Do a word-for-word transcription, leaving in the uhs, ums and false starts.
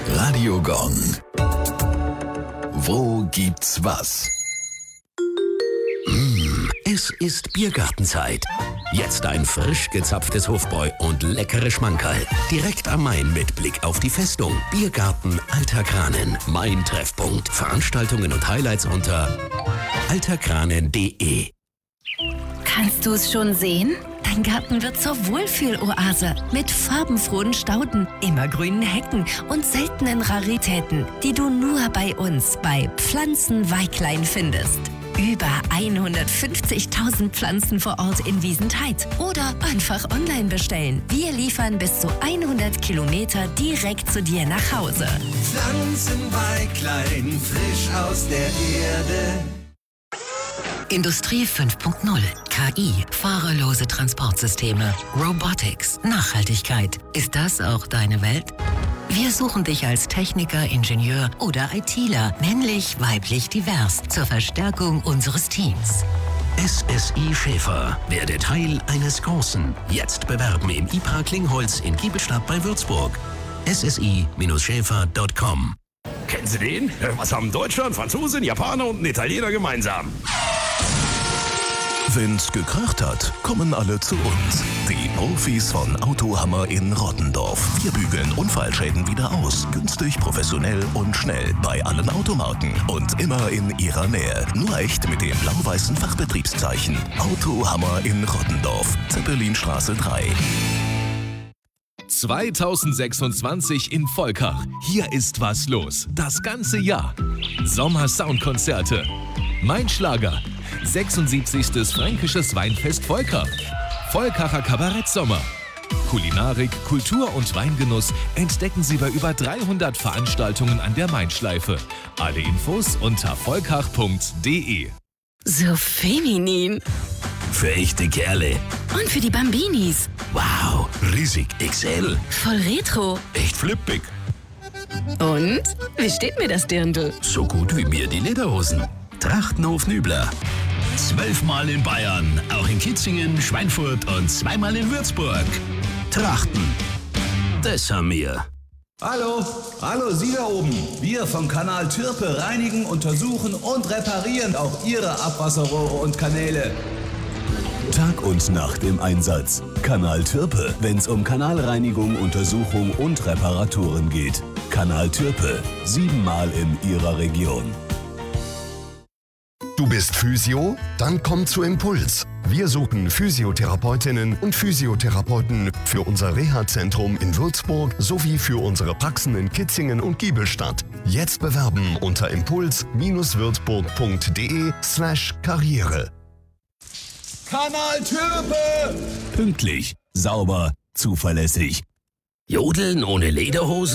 Radio Gong. Wo gibt's was? Mmh, es ist Biergartenzeit. Jetzt ein frisch gezapftes Hofbräu und leckere Schmankerl. Direkt am Main mit Blick auf die Festung. Biergarten Alter Kranen. Mein Treffpunkt. Veranstaltungen und Highlights unter alterkranen punkt de. Kannst du es schon sehen? Dein Garten wird zur Wohlfühloase mit farbenfrohen Stauden, immergrünen Hecken und seltenen Raritäten, die du nur bei uns bei Pflanzenweiklein findest. Über hundertfünfzigtausend Pflanzen vor Ort in Wiesentheit oder einfach online bestellen. Wir liefern bis zu hundert Kilometer direkt zu dir nach Hause. Pflanzenweiklein, frisch aus der Erde. Industrie fünf Punkt null, K I, fahrerlose Transportsysteme, Robotics, Nachhaltigkeit. Ist das auch deine Welt? Wir suchen dich als Techniker, Ingenieur oder ITler, männlich, weiblich, divers, zur Verstärkung unseres Teams. S S I Schäfer. Werde Teil eines Großen. Jetzt bewerben im I P A Klingholz in Giebelstadt bei Würzburg. S S I Schäfer Punkt com. Kennen Sie den? Was haben Deutscher, ein Franzose, ein Japaner und ein Italiener gemeinsam? Wenn's gekracht hat, kommen alle zu uns. Die Profis von Autohammer in Rottendorf. Wir bügeln Unfallschäden wieder aus. Günstig, professionell und schnell bei allen Automarken. Und immer in ihrer Nähe. Nur echt mit dem blau-weißen Fachbetriebszeichen. Autohammer in Rottendorf. Zeppelinstraße drei. zweitausendsechsundzwanzig in Volkach. Hier ist was los. Das ganze Jahr. Sommer-Soundkonzerte. Mein Schlager. sechsundsiebzigstes Fränkisches Weinfest Volkach. Volkacher Kabarett-Sommer. Kulinarik, Kultur und Weingenuss entdecken Sie bei über dreihundert Veranstaltungen an der Main-Schleife. Alle Infos unter volkach punkt de. So feminin. Für echte Kerle. Und für die Bambinis. Wow, riesig X L. Voll retro. Echt flippig. Und? Wie steht mir das Dirndl? So gut wie mir die Lederhosen. Trachtenhof Nübler. Zwölfmal in Bayern, auch in Kitzingen, Schweinfurt und zweimal in Würzburg. Trachten. Das haben wir. Hallo, hallo Sie da oben. Wir vom Kanal Türpe reinigen, untersuchen und reparieren auch Ihre Abwasserrohre und Kanäle. Tag und Nacht im Einsatz. Kanal Türpe, wenn's um Kanalreinigung, Untersuchung und Reparaturen geht. Kanal Türpe, siebenmal in Ihrer Region. Du bist Physio? Dann komm zu Impuls. Wir suchen Physiotherapeutinnen und Physiotherapeuten für unser Reha-Zentrum in Würzburg sowie für unsere Praxen in Kitzingen und Giebelstadt. Jetzt bewerben unter impuls-würzburg punkt de slash karriere. Kanal Türpe! Pünktlich, sauber, zuverlässig. Jodeln ohne Lederhosen?